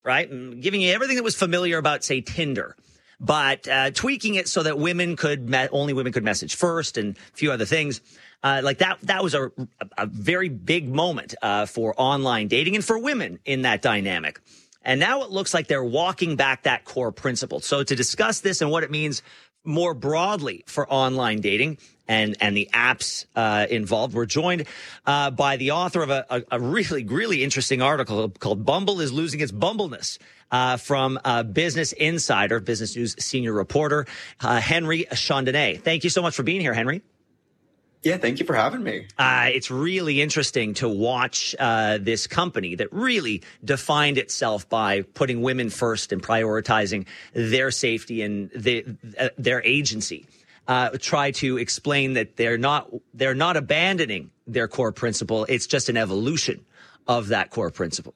right? And giving you everything that was familiar about, say, Tinder, but tweaking it so that only women could message first and a few other things. Like that was a very big moment for online dating and for women in that dynamic. And now it looks like they're walking back that core principle. So to discuss this and what it means more broadly for online dating and the apps involved, we're joined by the author of a really, really interesting article called Bumble is Losing Its Bumbleness from Business Insider, Business News senior reporter, Henry Chandonnet. Thank you so much for being here, Henry. Yeah, thank you for having me. It's really interesting to watch this company that really defined itself by putting women first and prioritizing their safety and their agency. Try to explain that they're not abandoning their core principle. It's just an evolution of that core principle.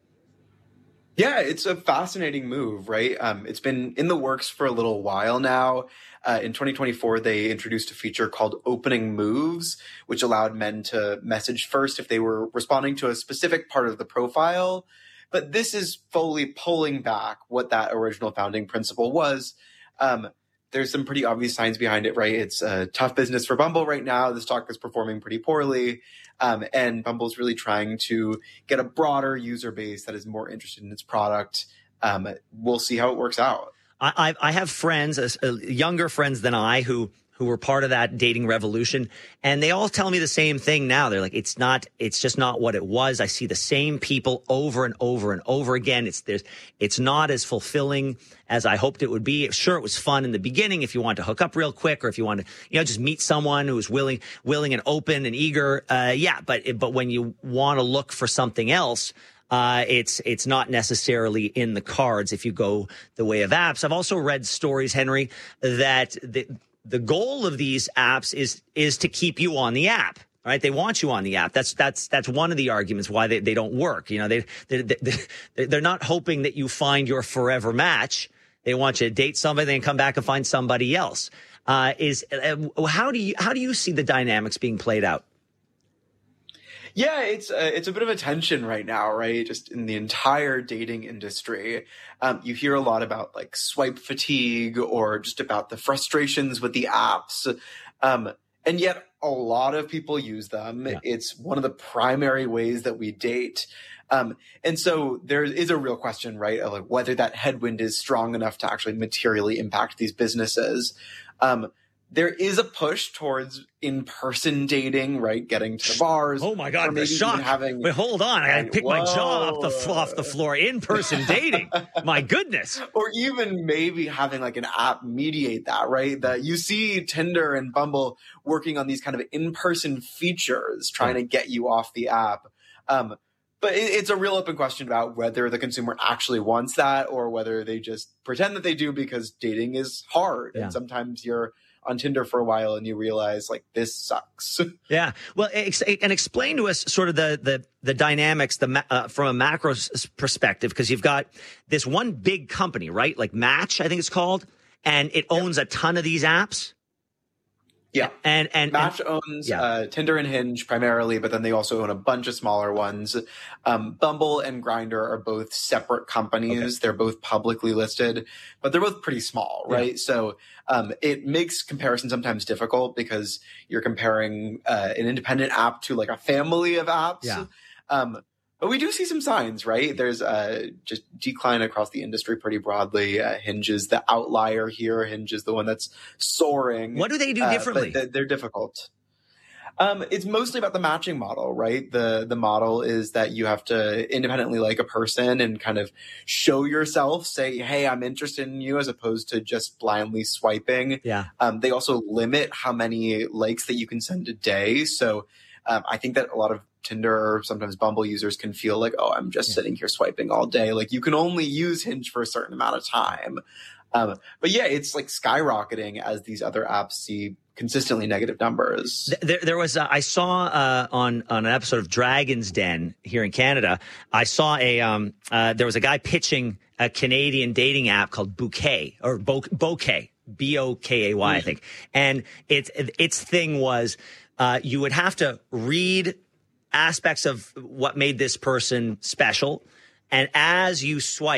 Yeah, it's a fascinating move, right? It's been in the works for a little while now. In 2024, they introduced a feature called Opening Moves, which allowed men to message first if they were responding to a specific part of the profile. But this is fully pulling back what that original founding principle was. There's some pretty obvious signs behind it, right? It's a tough business for Bumble right now. The stock is performing pretty poorly. And Bumble's really trying to get a broader user base that is more interested in its product. We'll see how it works out. I have friends, younger friends than I, who were part of that dating revolution, and they all tell me the same thing now. They're like, it's just not what it was. I see the same people over and over and over again. It's not as fulfilling as I hoped it would be. Sure, it was fun in the beginning if you want to hook up real quick, or if you want to, just meet someone who's willing and open and eager. But when you want to look for something else, it's not necessarily in the cards if you go the way of apps. I've also read stories, Henry, that the goal of these apps is to keep you on the app, right? They want you on the app. That's one of the arguments why they don't work. They're not hoping that you find your forever match. They want you to date somebody and come back and find somebody else. How do you see the dynamics being played out? Yeah, it's a bit of a tension right now, right? Just in the entire dating industry. You hear a lot about like swipe fatigue or just about the frustrations with the apps. And yet a lot of people use them. Yeah. It's one of the primary ways that we date. And so there is a real question, right, of like whether that headwind is strong enough to actually materially impact these businesses. There is a push towards in-person dating, right? Getting to the bars. Oh my God, the shock. Wait, hold on. I got to pick my jaw off the floor. In-person dating. My goodness. Or even maybe having like an app mediate that, right? That you see Tinder and Bumble working on these kind of in-person features, trying to get you off the app. But it's a real open question about whether the consumer actually wants that or whether they just pretend that they do because dating is hard. Yeah. And sometimes you're on Tinder for a while and you realize like this sucks. Yeah. Well, and explain to us sort of the dynamics from a macro perspective, because you've got this one big company, right? Like Match, I think it's called, and it owns a ton of these apps. Yeah. And Match owns Tinder and Hinge primarily, but then they also own a bunch of smaller ones. Bumble and Grindr are both separate companies. Okay. They're both publicly listed, but they're both pretty small, right? Yeah. So it makes comparison sometimes difficult because you're comparing an independent app to like a family of apps. Yeah. But we do see some signs, right? There's just decline across the industry pretty broadly. Hinge is the outlier here. Hinge is the one that's soaring. What do they do differently? But they're difficult. It's mostly about the matching model, right? The model is that you have to independently like a person and kind of show yourself, say, hey, I'm interested in you, as opposed to just blindly swiping. Yeah. They also limit how many likes that you can send a day. So I think that a lot of Tinder or sometimes Bumble users can feel like, oh, I'm just sitting here swiping all day. Like you can only use Hinge for a certain amount of time. But yeah, it's like skyrocketing as these other apps see consistently negative numbers. There was I saw on an episode of Dragon's Den here in Canada, I saw there was a guy pitching a Canadian dating app called Bouquet or Bokeh, Bokay, I think. And its thing was you would have to read aspects of what made this person special And as you swipe,